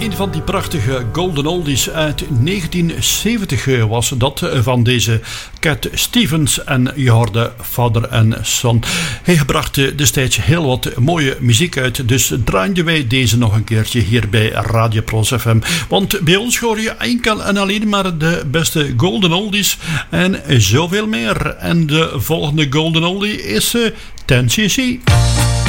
Een van die prachtige golden oldies uit 1970 was dat van deze Cat Stevens en je hoorde Father and Son. Hij bracht destijds heel wat mooie muziek uit, dus draaiden wij deze nog een keertje hier bij Radio Pros FM. Want bij ons hoor je enkel en alleen maar de beste golden oldies en zoveel meer. En de volgende golden oldie is 10cc.